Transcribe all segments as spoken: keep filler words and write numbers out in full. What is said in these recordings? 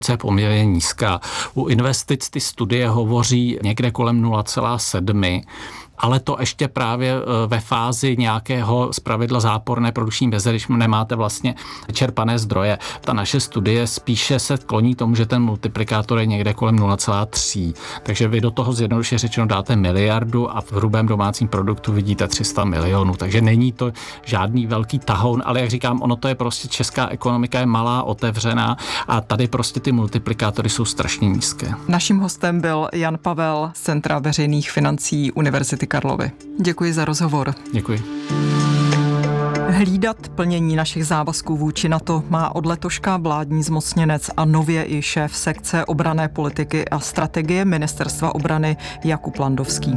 je poměrně nízká. U investic ty studie hovoří někde kolem nula celá sedm, ale to ještě právě ve fázi nějakého zpravidla záporné produkční mezery, když nemáte vlastně čerpané zdroje. Ta naše studie spíše se kloní tomu, že ten multiplikátor je někde kolem nula celá tři. Takže vy do toho zjednodušeně řečeno dáte miliardu a v hrubém domácím produktu vidíte tři sta milionů. Takže není to žádný velký tahoun, ale jak říkám, ono to je prostě česká ekonomika je malá, otevřená a tady prostě ty multiplikátory jsou strašně nízké. Naším hostem byl Jan Pavel z Centra veřejných financí Univerzity Karlovy. Děkuji za rozhovor. Děkuji. Hlídat plnění našich závazků vůči NATO má od letoška vládní zmocněnec a nově i šéf sekce obranné politiky a strategie Ministerstva obrany Jakub Landovský.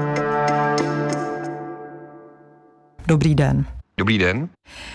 Dobrý den. Dobrý den.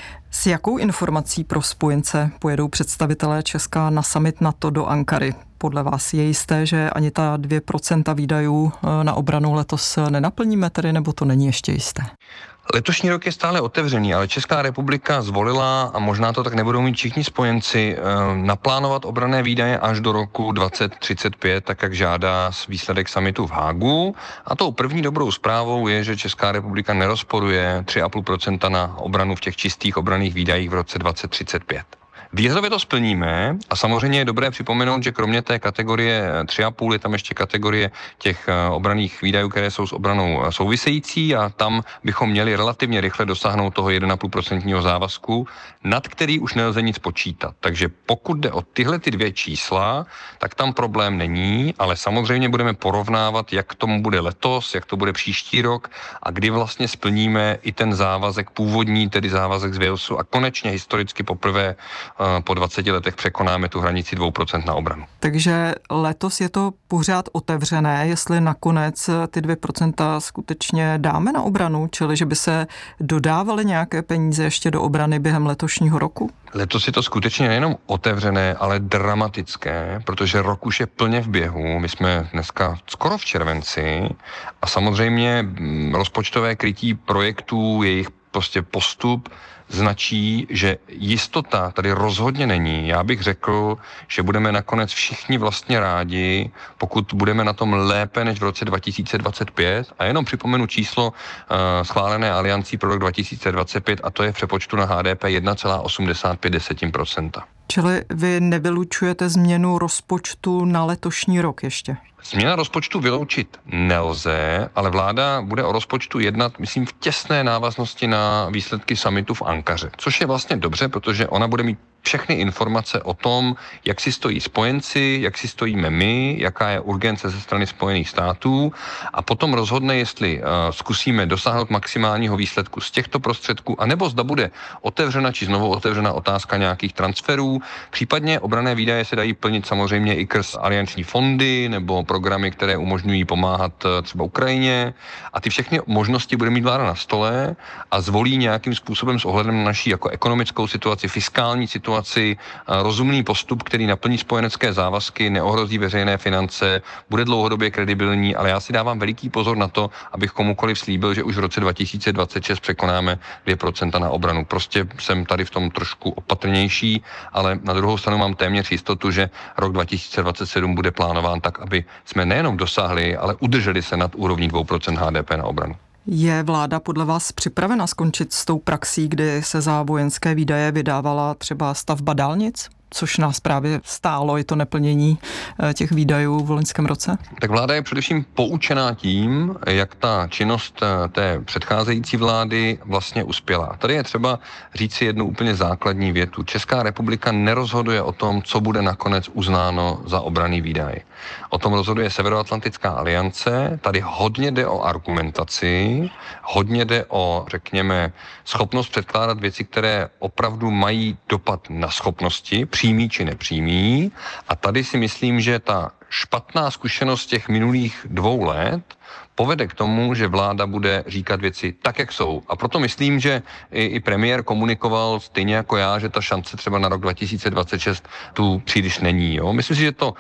S jakou informací pro spojence pojedou představitelé Česka na summit NATO do Ankary? Podle vás je jisté, že ani ta dvě procenta výdajů na obranu letos nenaplníme, tedy, nebo to není ještě jisté? Letošní rok je stále otevřený, ale Česká republika zvolila, a možná to tak nebudou mít všichni spojenci, naplánovat obranné výdaje až do roku dvacet třicet pět, tak jak žádá výsledek summitu v Hágu. A tou první dobrou zprávou je, že Česká republika nerozporuje tři celá pět procenta na obranu v těch čistých obranných výdajích v roce dvacet třicet pět. Výhledově to splníme a samozřejmě je dobré připomenout, že kromě té kategorie tři celá pět je tam ještě kategorie těch obranných výdajů, které jsou s obranou související a tam bychom měli relativně rychle dosáhnout toho jedna celá pět procentního závazku, nad který už nelze nic počítat. Takže pokud jde o tyhle ty dvě čísla, tak tam problém není, ale samozřejmě budeme porovnávat, jak tomu bude letos, jak to bude příští rok a kdy vlastně splníme i ten závazek původní, tedy závazek z Walesu a konečně historicky poprvé po dvaceti letech překonáme tu hranici dvě procenta na obranu. Takže letos je to pořád otevřené, jestli nakonec ty dvě procenta skutečně dáme na obranu, čili že by se dodávaly nějaké peníze ještě do obrany během letošního roku? Letos je to skutečně nejenom otevřené, ale dramatické, protože rok už je plně v běhu. My jsme dneska skoro v červenci a samozřejmě rozpočtové krytí projektů, jejich prostě postup značí, že jistota tady rozhodně není. Já bych řekl, že budeme nakonec všichni vlastně rádi, pokud budeme na tom lépe než v roce dva tisíce dvacet pět. A jenom připomenu číslo uh, schválené aliancí pro rok dva tisíce dvacet pět a to je v přepočtu na H D P jedna celá osmdesát pět procenta. Čili vy nevylučujete změnu rozpočtu na letošní rok ještě? Změna rozpočtu vyloučit nelze, ale vláda bude o rozpočtu jednat, myslím, v těsné návaznosti na výsledky summitu v Ankaře, což je vlastně dobře, protože ona bude mít všechny informace o tom, jak si stojí spojenci, jak si stojíme my, jaká je urgence ze strany Spojených států a potom rozhodne, jestli uh, zkusíme dosáhnout maximálního výsledku z těchto prostředků, anebo zda bude otevřena či znovu otevřena otázka nějakých transferů. Případně obranné výdaje se dají plnit samozřejmě i krz alianční fondy nebo programy, které umožňují pomáhat uh, třeba Ukrajině a ty všechny možnosti bude mít vláda na stole a zvolí nějakým způsobem s ohledem na naší jako ekonomickou situaci, fiskální situaci, rozumný postup, který naplní spojenecké závazky, neohrozí veřejné finance, bude dlouhodobě kredibilní, ale já si dávám veliký pozor na to, abych komukoliv slíbil, že už v roce dva tisíce dvacet šest překonáme dvě procenta na obranu. Prostě jsem tady v tom trošku opatrnější, ale na druhou stranu mám téměř jistotu, že rok dva tisíce dvacet sedm bude plánován tak, aby jsme nejenom dosáhli, ale udrželi se nad úrovní dvě procenta H D P na obranu. Je vláda podle vás připravena skončit s tou praxí, kdy se za vojenské výdaje vydávala třeba stavba dálnic? Což nás právě stálo i to neplnění těch výdajů v loňském roce? Tak vláda je především poučená tím, jak ta činnost té předcházející vlády vlastně uspěla. A tady je třeba říct si jednu úplně základní větu. Česká republika nerozhoduje o tom, co bude nakonec uznáno za obranný výdaj. O tom rozhoduje Severoatlantická aliance. Tady hodně jde o argumentaci, hodně jde o, řekněme, schopnost předkládat věci, které opravdu mají dopad na schopnosti, přímý či nepřímý. A tady si myslím, že ta špatná zkušenost těch minulých dvou let povede k tomu, že vláda bude říkat věci tak, jak jsou. A proto myslím, že i, i premiér komunikoval stejně jako já, že ta šance třeba na rok dva tisíce dvacet šest tu příliš není. Jo? Myslím si, že to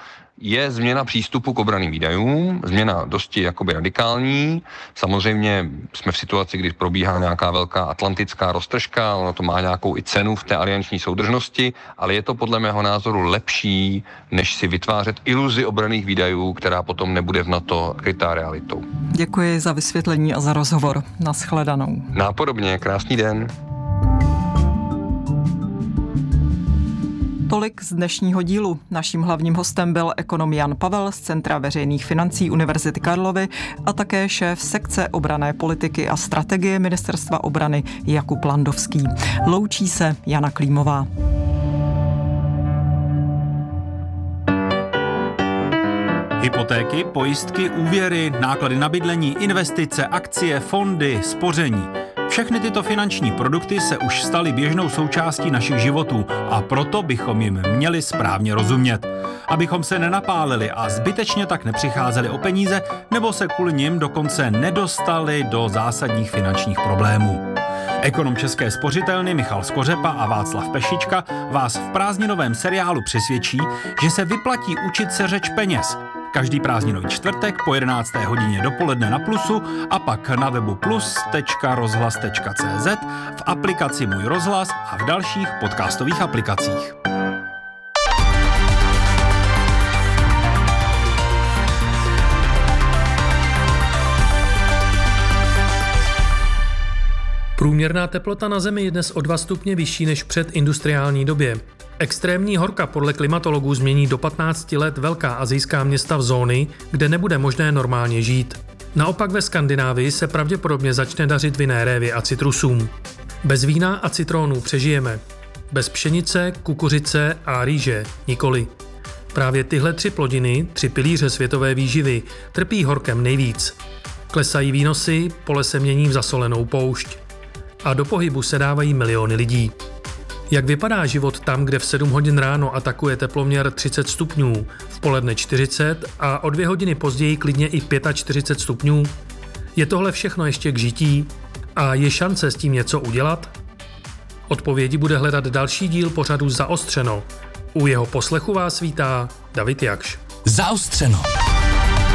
je změna přístupu k obranným výdajům, změna dosti jakoby radikální. Samozřejmě jsme v situaci, kdy probíhá nějaká velká atlantická roztržka, ono to má nějakou i cenu v té alianční soudržnosti, ale je to podle mého názoru lepší, než si vytvářet iluzi obranných výdajů, která potom nebude v NATO krytá realitou. Děkuji za vysvětlení a za rozhovor. Naschledanou. Nápodobně, krásný den. Tolik z dnešního dílu. Naším hlavním hostem byl ekonom Jan Pavel z Centra veřejných financí Univerzity Karlovy a také šéf sekce obranné politiky a strategie Ministerstva obrany Jakub Landovský. Loučí se Jana Klímová. Hypotéky, pojistky, úvěry, náklady na bydlení, investice, akcie, fondy, spoření. Všechny tyto finanční produkty se už staly běžnou součástí našich životů a proto bychom jim měli správně rozumět. Abychom se nenapálili a zbytečně tak nepřicházeli o peníze nebo se kvůli nim dokonce nedostali do zásadních finančních problémů. Ekonom České spořitelny Michal Skořepa a Václav Pešička vás v prázdninovém seriálu přesvědčí, že se vyplatí učit se řeč peněz. Každý prázdninový čtvrtek po jedenácté hodině dopoledne na Plusu a pak na webu plus tečka rozhlas tečka cé zet, v aplikaci Můj rozhlas a v dalších podcastových aplikacích. Průměrná teplota na Zemi je dnes o dva stupně vyšší než v předindustriální době. Extrémní horka podle klimatologů změní do patnácti let velká asijská města v zóny, kde nebude možné normálně žít. Naopak ve Skandinávii se pravděpodobně začne dařit vinné révy a citrusům. Bez vína a citrónů přežijeme. Bez pšenice, kukuřice a rýže nikoli. Právě tyhle tři plodiny, tři pilíře světové výživy, trpí horkem nejvíc. Klesají výnosy, pole se mění v zasolenou poušť. A do pohybu se dávají miliony lidí. Jak vypadá život tam, kde v sedm hodin ráno atakuje teploměr třicet stupňů, v poledne čtyřicet a o dvě hodiny později klidně i čtyřicet pět stupňů? Je tohle všechno ještě k žití? A je šance s tím něco udělat? Odpovědi bude hledat další díl pořadu Zaostřeno. U jeho poslechu vás vítá David Jakš. Zaostřeno.